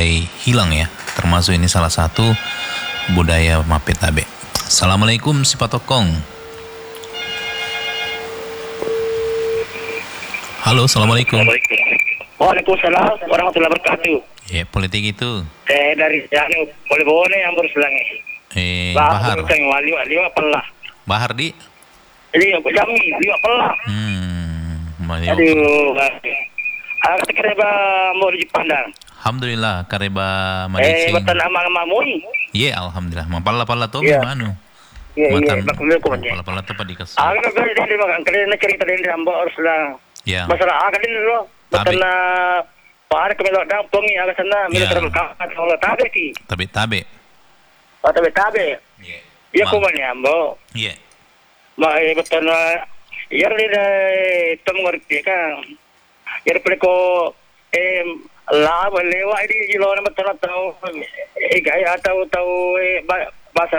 mulai hilang ya. Termasuk ini salah satu budaya Mapetabe. Assalamualaikum si Patokong. Halo, assalamualaikum. Waalaikumsalam warahmatullahi wabarakatuh. Ya, politik itu. Dari boleh boleh yang berselangi. Bahar. Lima pelah. Bahar di. Jadi jami lima pelah. Aduh. Aku kereba mau dipandang. Alhamdulillah kareba Malaysia. Batan ama mui. Ye, alhamdulillah. Mapala tu mana? Iya, bakulah Pala-pala tu padi kas. Aku dari makan kalian cerita dari ambo Ruslan. Ya. Masalah kalian dulu. Batan Para kami dah pongi agak sana mila terang kat kalau tabe ki. Tabe. Tabe. Ya ko man ambo. Ye. Batan yar ni tom ngerti kan. Yar ko lab lewa ini jilo na batan tahu gaya tahu bahasa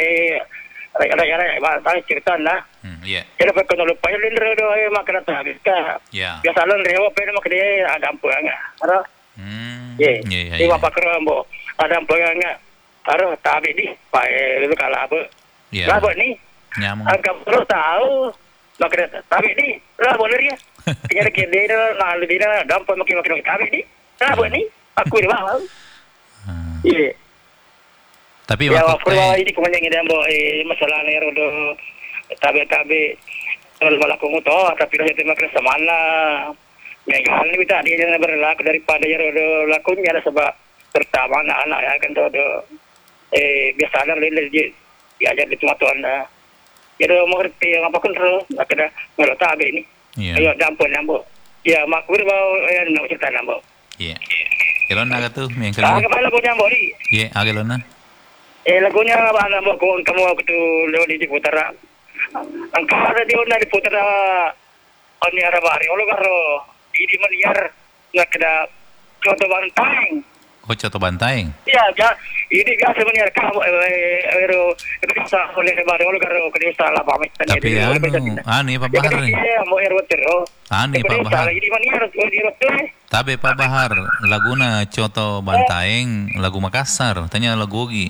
bahasa cerita nah. Iya. Jadi kalau lupa ya lindro do makan tabe ka. Ya. Biasa lan rewa pe mak dia ada ampuanga. Ara. Iya. Di mapakro ambo ada ampuanga. Ara tabe di pae lu kala apa. Iya. Labo ni. Nyamang. Angka perlu tahu. Makan tabe di. Labo ni ya. Tinggal ke dia na lebih na dampo makin tabe di. Labo ni. Aku di bawah. Iya. Tapi ya waktu ini kemudian ini ambo masalah ni rodo tabe kalau malaku muto tapi dah terima kasih samana megal ni kita dia jangan berlaku daripada ya rodo lakunya ada sebab pertama anak ya kan rodo biasa ada lele diajar di tempat tuan dah ya rodo mengerti apa pun rodo ada kalau tabe ini ayo dampun ambo ya makur bawa ya nak cerita ambo iya kelon naga tu yang kelon kepala lagunya ambo ni iya agelon na lagunya apa ambo kamu waktu lewat di putara angka ada di mana di putara oni arabari olo karo ini meliar nak ada contoh banteng contoh banteng iya ini biasa meliar kamu itu bisa oleh bari olo karo ke desa lah pamit tapi anu Pak Bahar iya mau erwater anu Pak Bahar ini meliar tapi Pak Bahar laguna contoh banteng lagu Makassar tanya lagu Ogi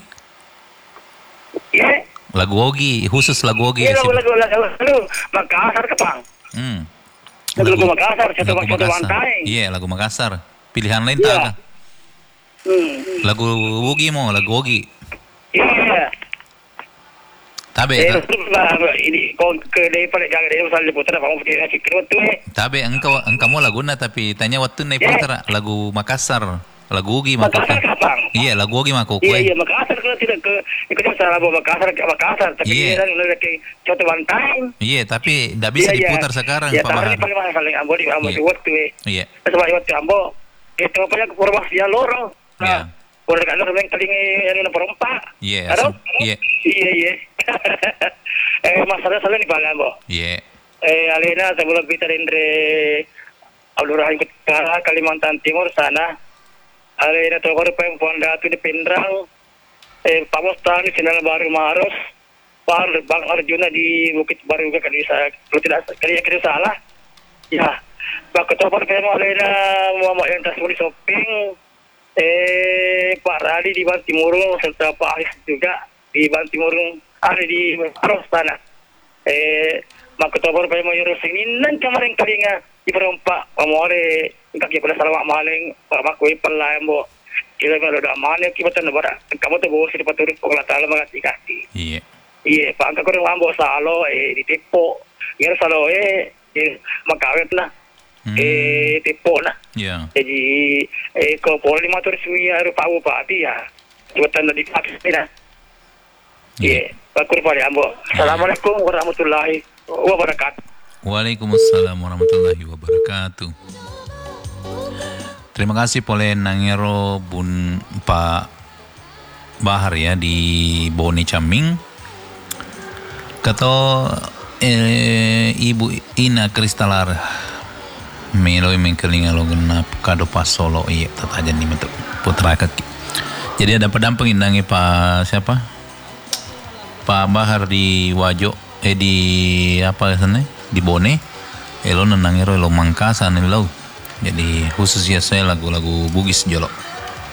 lagu Ogi, khusus lagu Ogi. Lagu Makassar kepang. Lagu Makassar, contoh bantai. Iya, lagu Makassar. Pilihan lain tak? Lagu Ogi mau, lagu Ogi. Iya. Tabe. Ini kau ke dari pada jangan dari pasal putra kamu pergi nasi kerut tu. Tabe, engkau mau lagu na tapi tanya waktu naik putra lagu Makassar. Lagu Ogi mako. Iya, lagu Ogi mako. Iya, Makassar kalau tidak ke ikut salah Makassar tapi kan lagi contoh bantai. Iya, tapi tidak bisa diputar sekarang Pak Bahar. Iya, paling mahal ambo di waktu. Iya. Sebab waktu ambo itu apa yang kurang dia lorong. Iya. Boleh kan orang telinga yang perempat. Iya. Iya. Masalah ni pala ambo. Iya. Alena sebelum kita Indre Abdul Rahim ke Kalimantan Timur sana. Alena tokor perempuan datu di Pindrang. Pamostan Sinal Baru Maros. Bang Arjuna di Bukit Baru juga kalau tidak salah. Ya. Pak Ketopor perempuan Alena Muhammad yang tas di shopping. Pak Radi di Bantimurung serta Pak Aris juga di Bantimurung. Ada di Maros sana. Mak Ketopor perempuan Yurus ini nan kemarin kalinya di perempat pamore kaki pada salawat maling Pak Makui pelayambo. Kita kalau dah mana kita nak kamu tu bawa sini paturi pokok taala mengasih kasih. Iya. Pak angkat korang ambo salo ditipu. Ya salo makawet lah. Tipu lah. Iya. Jadi ko poli motor semua rupa bupati ya. Jabatan di Pakistan. Iya. Pak Kurpali ambo. Assalamualaikum warahmatullahi wabarakatuh. Waalaikumsalam warahmatullahi wabarakatuh. Terima kasih Polen Nangero Bun Pak Bahar ya di Bone Caming. Kato Ibu Ina Kristalar Meloi mengkelinga lo genap kado pas solo iya tataja nih bentuk putra kaki. Jadi ada pendamping indangi Pak siapa? Pak Bahar di Wajo di apa sana? Di Bone. Elo nangero elo Mangkasa nih lo. Jadi khususnya saya lagu-lagu Bugis Jolo.